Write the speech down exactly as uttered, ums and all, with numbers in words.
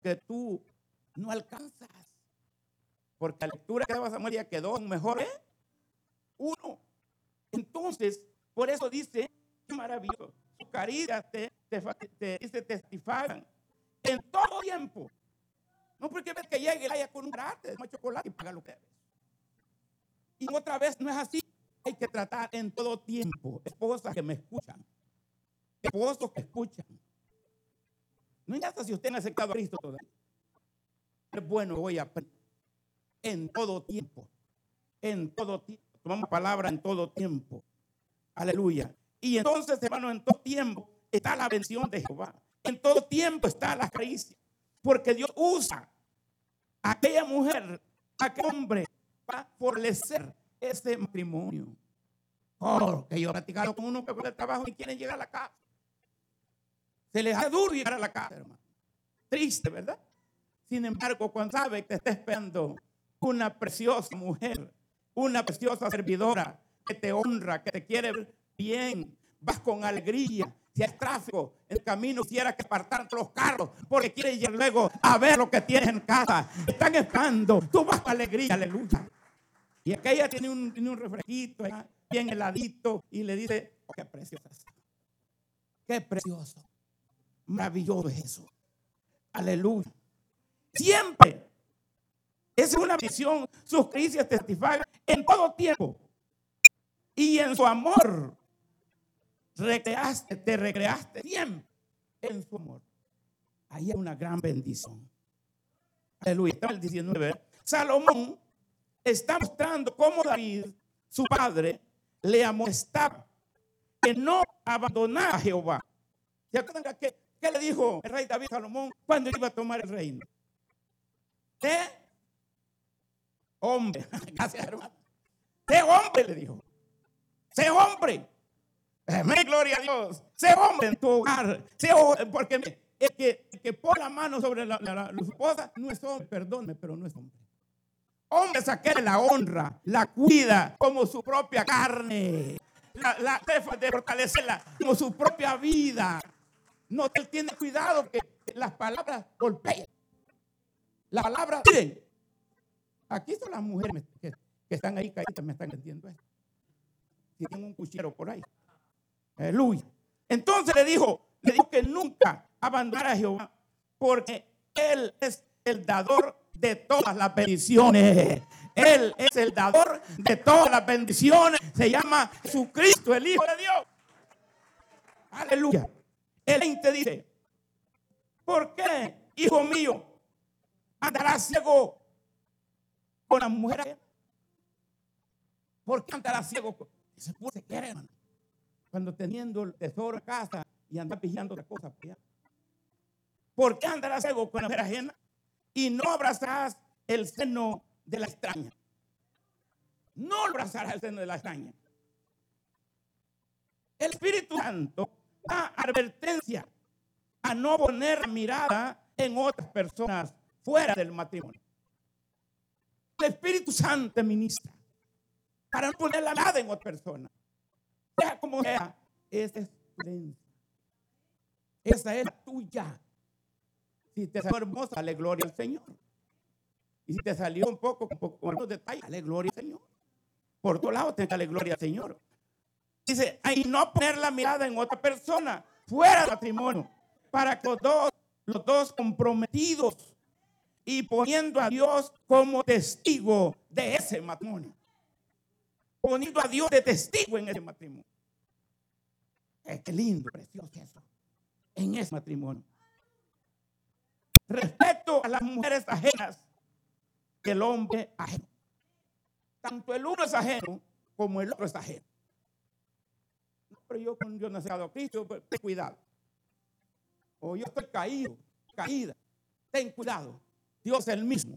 que tú no alcanzas. Porque la lectura que daba Samuel ya quedó mejor, ¿eh? Uno. Entonces, por eso dice, qué maravilloso. Su caridad te, te, te, te testifican en todo tiempo. No porque ves que llegue y haya con un carácter, toma chocolate y paga lo que debes. Y otra vez no es así. Hay que tratar en todo tiempo. Esposas que me escuchan. Esposos que escuchan. No importa si usted no ha aceptado a Cristo todavía. Es bueno, voy a aprender. En todo tiempo. En todo tiempo. Tomamos palabra en todo tiempo. Aleluya. Y entonces, hermano, en todo tiempo está la bendición de Jehová. En todo tiempo está la caricia. Porque Dios usa a aquella mujer, a aquel hombre, para fortalecer ese matrimonio. Oh, que yo he platicado con uno que fue del trabajo y quieren llegar a la casa. Se les hace duro llegar a la casa, hermano. Triste, ¿verdad? Sin embargo, cuando sabe que te está esperando una preciosa mujer, una preciosa servidora que te honra, que te quiere ver bien, vas con alegría. Si hay tráfico en el camino, quisiera que apartaran los carros porque quieres ir luego a ver lo que tienes en casa. Están esperando, tú vas con alegría, aleluya. Y aquella tiene un, tiene un refresquito bien heladito y le dice, oh, qué preciosa, qué precioso, maravilloso es eso. Aleluya. Siempre. Esa es una visión. Sus caricias testifican en todo tiempo. Y en su amor recreaste, te recreaste siempre en su amor. Ahí hay una gran bendición. Aleluya. Está el diecinueve. Salomón está mostrando cómo David, su padre, le amonestaba que no abandonara a Jehová. ¿Se acuerdan que, qué le dijo el rey David a Salomón cuando iba a tomar el reino? Sé hombre. Gracias, hermano. Sé hombre, le dijo. Sé hombre. Amén, gloria a Dios. Sé hombre en tu hogar. Sé hombre, porque el que, el que pone la mano sobre la, la, la, la esposa no es hombre, perdóneme, pero no es hombre. Hombre es aquel que la honra, la cuida como su propia carne, la, la de fortalecerla como su propia vida. No, él tiene cuidado que las palabras golpeen. Las palabras, miren, aquí son las mujeres que, que están ahí caídas, me están entendiendo esto. Si tienen un cuchillo por ahí. Aleluya. Entonces le dijo, le dijo que nunca abandonara a Jehová, porque Él es el dador de todas las bendiciones. Él es el dador de todas las bendiciones. Se llama Jesucristo, el Hijo de Dios. Aleluya. El te dice, ¿por qué, hijo mío, andarás ciego con la mujer? ¿Por qué andarás ciego? Se puede querer, hermano. Cuando teniendo el tesoro en casa y andar pillando las cosas. ¿Por qué andarás ciego con la mujer ajena? Y no abrazarás el seno de la extraña. No abrazarás el seno de la extraña. El Espíritu Santo da advertencia a no poner la mirada en otras personas fuera del matrimonio. El Espíritu Santo ministra para no poner la mirada en otra persona. Sea como sea, esa es tu herencia. Esa es la tuya. Si te salió hermosa, dale gloria al Señor. Y si te salió un poco con algunos detalles, dale gloria al Señor. Por todos lados, te dale gloria al Señor. Dice, y no poner la mirada en otra persona fuera del matrimonio, para que los dos, los dos comprometidos y poniendo a Dios como testigo de ese matrimonio. Poniendo a Dios de testigo en ese matrimonio. Eh, qué lindo, precioso eso. En ese matrimonio. Respecto a las mujeres ajenas, el hombre ajeno. Tanto el uno es ajeno como el otro es ajeno. No, pero yo con Dios no he llegado a Cristo, ten cuidado. O yo estoy caído, caída. Ten cuidado. Dios es el mismo.